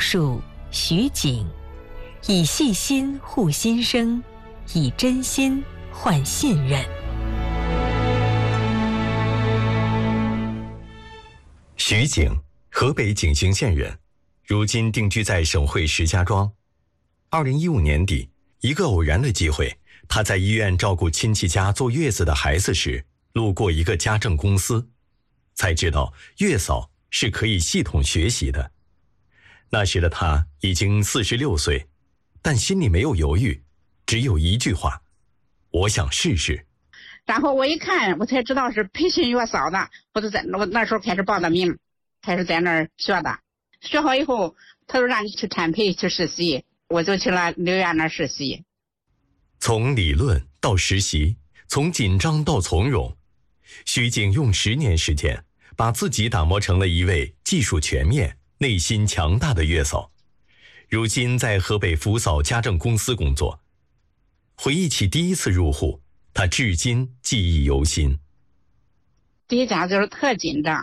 述徐景，以细心护心声，以真心换信任。 徐景，河北景行县人，如今定居在省会石家庄。2015年底，一个偶然的机会，他在医院照顾亲戚家坐月子的孩子时，路过一个家政公司，才知道月嫂是可以系统学习的。那时的他已经46岁，但心里没有犹豫，只有一句话：我想试试。 然后我一看，我才知道是培训月嫂的，我那时候开始报的名，开始在那儿学的。学好以后，他就让你去产培去实习，我就去了留院那儿实习。 从理论到实习，从紧张到从容，徐景用10年时间，把自己打磨成了一位技术全面、内心强大的月嫂。如今在河北福嫂家政公司工作。回忆起第一次入户，他至今记忆犹新。 第一家就是特紧张，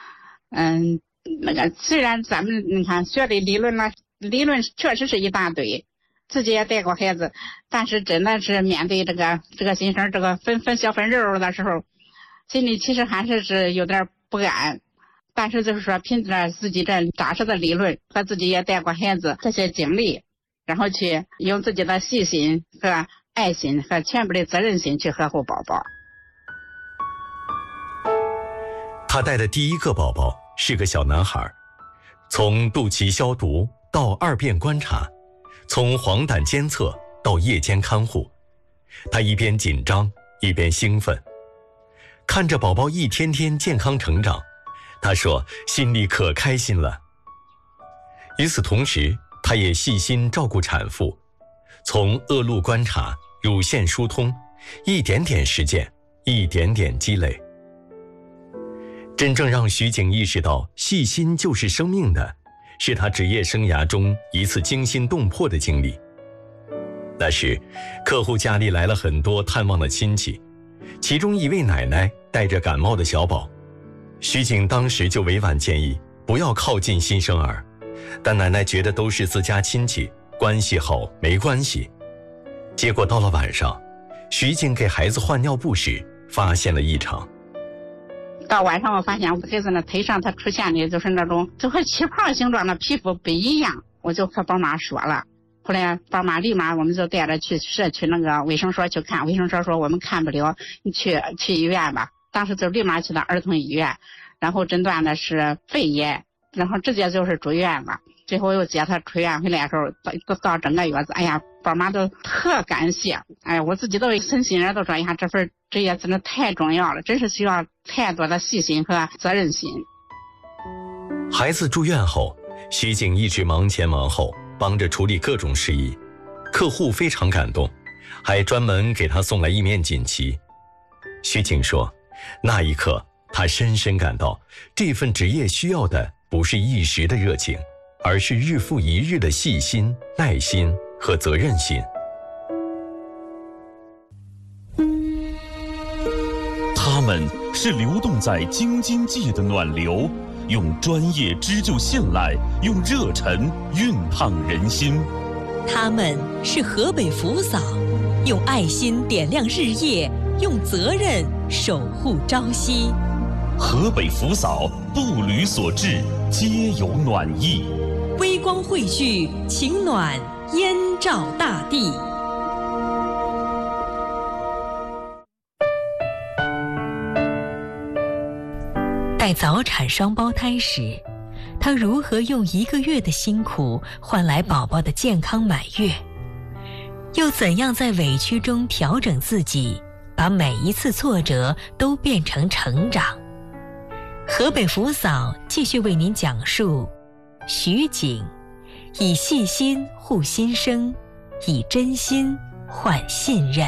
虽然咱们你看学的理论确实是一大堆，自己也带过孩子，但是真的是面对这个新生，这个分小分肉的时候，心里其实还是有点不安。但是就是说，凭着自己这扎实的理论和自己也带过孩子这些经历，然后去用自己的细心和爱心和全部的责任心去呵护宝宝。 他带的第一个宝宝是个小男孩，从肚脐消毒到2遍观察，从黄疸监测到夜间看护，他一边紧张一边兴奋，看着宝宝一天天健康成长，他说心里可开心了。与此同时，他也细心照顾产妇，从恶露观察、乳腺疏通，一点点实践，一点点积累。真正让徐景意识到细心就是生命的，是他职业生涯中一次惊心动魄的经历。那时，客户家里来了很多探望的亲戚，其中一位奶奶带着感冒的小宝。徐景当时就委婉建议不要靠近新生儿，但奶奶觉得都是自家亲戚，关系好没关系。结果到了晚上，徐景给孩子换尿布时发现了异常。 到晚上我发现我孩子的腿上他出现的就是那种就和气泡形状的皮肤不一样，我就和宝妈说了。后来宝妈立马我们就带着去社区那个卫生所去看，卫生所说我们看不了，你去医院吧。当时就立马去到儿童医院，然后诊断的是肺炎，然后直接就是住院了。最后又接他出院回来的时候，到整个月子，哎呀，宝妈都特感谢，哎呀，我自己都很心人都说，哎呀，这份职业真的太重要了，真是需要太多的细心和责任心。 孩子住院后，徐景一直忙前忙后，帮着处理各种事宜，客户非常感动，还专门给他送来一面锦旗。徐景说，那一刻他深深感到，这份职业需要的不是一时的热情，而是日复一日的细心、耐心和责任心。 他们是流动在京津冀的暖流，用专业织就信赖，用热忱熨烫人心。 他们是河北福嫂，用爱心点亮日夜，用责任守护朝夕。 河北福嫂，步履所至，皆有暖意。 微光汇聚，情暖燕照大地。带早产双胞胎时，她如何用1个月的辛苦换来宝宝的健康满月？又怎样在委屈中调整自己，把每一次挫折都变成成长？河北福嫂继续为您讲述徐景，以细心护心声，以真心换信任。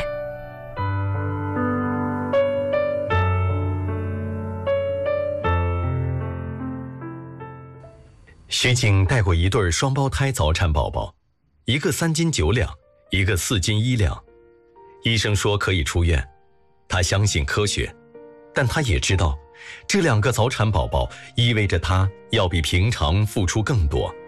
徐景带过一对双胞胎早产宝宝，一个3斤9两，一个4斤1两。医生说可以出院，他相信科学，但他也知道，这2个早产宝宝意味着他要比平常付出更多。